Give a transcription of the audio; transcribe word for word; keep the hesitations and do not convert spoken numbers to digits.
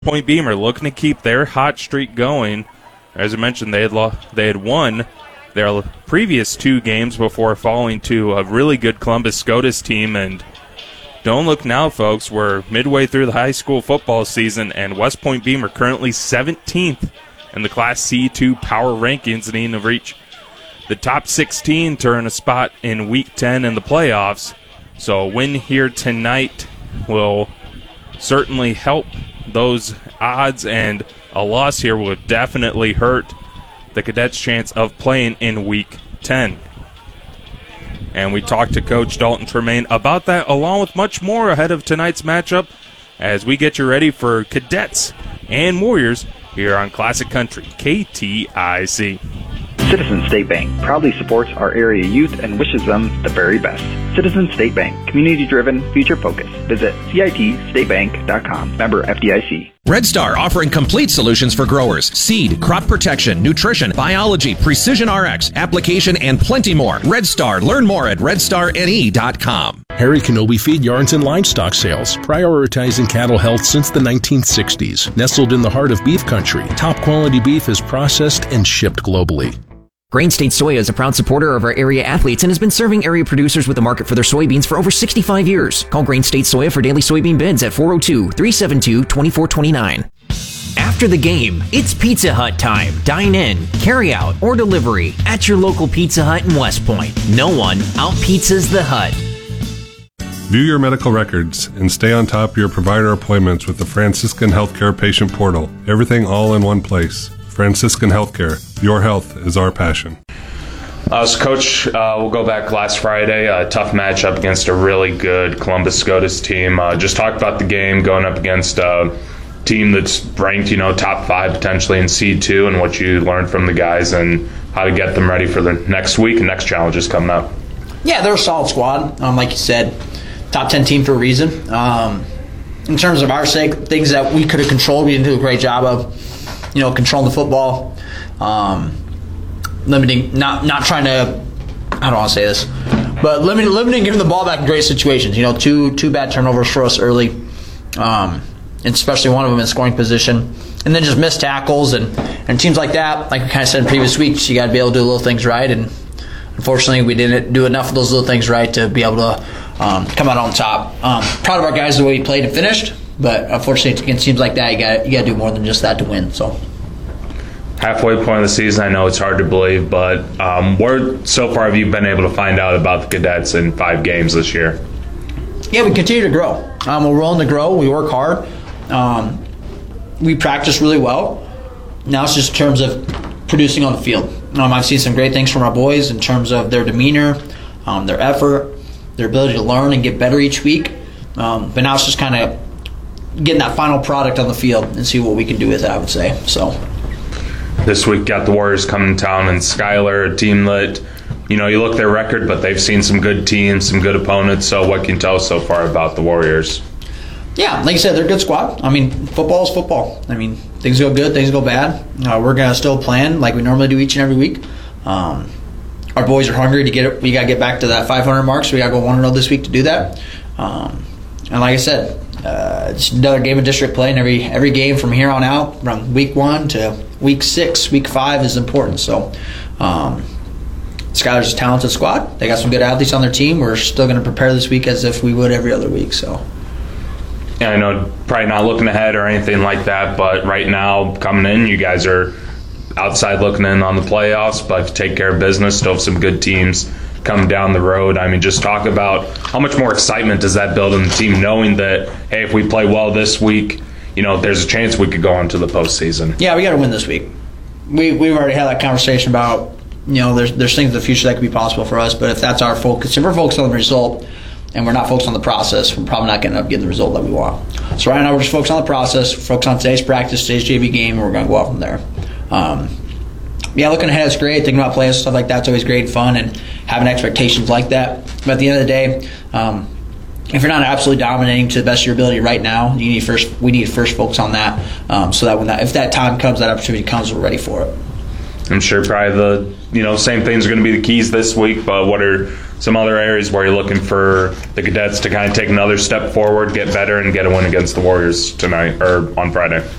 Point Beamer looking to keep their hot streak going. As I mentioned, they had lo- they had won their previous two games before falling to a really good Columbus SCOTUS team. And don't look now, folks. We're midway through the high school football season, and West Point Beamer currently seventeenth in the Class C two power rankings, needing to reach the top sixteen to earn a spot in Week ten in the playoffs. So a win here tonight will certainly help those odds, and a loss here would definitely hurt the Cadets' chance of playing in Week ten. And we talked to Coach Dalton Tremaine about that, along with much more ahead of tonight's matchup as we get you ready for Cadets and Warriors here on Classic Country, K T I C. Citizens State Bank proudly supports our area youth and wishes them the very best. Citizens State Bank, community-driven, future-focused. Visit C I T state bank dot com. Member F D I C. Red Star offering complete solutions for growers: seed, crop protection, nutrition, biology, precision R X, application, and plenty more. Red Star. Learn more at red star n e dot com. Harry Kenobi Feed Yards and Livestock Sales, prioritizing cattle health since the nineteen sixties. Nestled in the heart of beef country, top quality beef is processed and shipped globally. Grain State Soya is a proud supporter of our area athletes and has been serving area producers with a market for their soybeans for over sixty-five years. Call Grain State Soya for daily soybean bids at four oh two, three seven two, two four two nine. After the game, it's Pizza Hut time. Dine in, carry out, or delivery at your local Pizza Hut in West Point. No one out-pizzas the Hut. View your medical records and stay on top of your provider appointments with the Franciscan Healthcare Patient Portal. Everything all in one place. Franciscan Healthcare. Your health is our passion. Uh, so, Coach, uh, we'll go back last Friday. A tough matchup against a really good Columbus SCOTUS team. Uh, just talk about the game going up against a team that's ranked, you know, top five potentially in C two, and what you learned from the guys and how to get them ready for the next week and next challenges coming up. Yeah, they're a solid squad. Um, like you said, top ten team for a reason. Um, in terms of our sake, things that we could have controlled, we didn't do a great job of. You know, controlling the football, um, limiting, not not trying to, I don't want to say this, but limiting, limiting giving the ball back in great situations. You know, two two bad turnovers for us early, um, and especially one of them in scoring position, and then just missed tackles and, and teams like that. Like we kind of said in previous weeks, you got to be able to do little things right, and unfortunately, we didn't do enough of those little things right to be able to um, come out on top. Um, proud of our guys the way we played and finished. But unfortunately, against teams like that, you got you got to do more than just that to win. So, halfway point of the season, I know it's hard to believe, but um, where so far have you been able to find out about the Cadets in five games this year? Yeah, we continue to grow. Um, we're willing to grow. We work hard. Um, we practice really well. Now it's just in terms of producing on the field. Um, I've seen some great things from our boys in terms of their demeanor, um, their effort, their ability to learn and get better each week. Um, but now it's just kind of getting that final product on the field and see what we can do with it, I would say. So this week got the Warriors coming to town, and Schuyler, a team that, you know, you look at their record, but they've seen some good teams, some good opponents. So what can you tell us so far about the Warriors? Yeah, like you said, they're a good squad. I mean, football is football. I mean, things go good, things go bad. Uh, we're going to still plan like we normally do each and every week. Um, our boys are hungry to get it. We got to get back to that five hundred mark, so we got to go one and oh this week to do that. Um, and like I said, Uh, it's another game of district play, and every every game from here on out, from week one to week six, week five is important. So, um, Schuyler's a talented squad. They got some good athletes on their team. We're still going to prepare this week as if we would every other week. So, yeah, I know probably not looking ahead or anything like that, but right now coming in, you guys are outside looking in on the playoffs, but to take care of business, still have some good teams come down the road. I mean, just talk about how much more excitement does that build in the team, knowing that, hey, if we play well this week, you know, there's a chance we could go on to the postseason. Yeah, we got to win this week. We, we've already had that conversation about, you know, there's there's things in the future that could be possible for us, but if that's our focus, if we're focused on the result and we're not focused on the process, we're probably not going to end up getting the result that we want. So right now we're just focused on the process, focused on today's practice, today's J V game, and we're going to go out from there. Um, Yeah, looking ahead is great. Thinking about players, stuff like that's always great and fun, and having expectations like that. But at the end of the day, um, if you're not absolutely dominating to the best of your ability right now, you need first. We need to first focus on that, um, so that when that if that time comes, that opportunity comes, we're ready for it. I'm sure probably the you know same things are going to be the keys this week. But what are some other areas where you're looking for the Cadets to kind of take another step forward, get better, and get a win against the Warriors tonight or on Friday?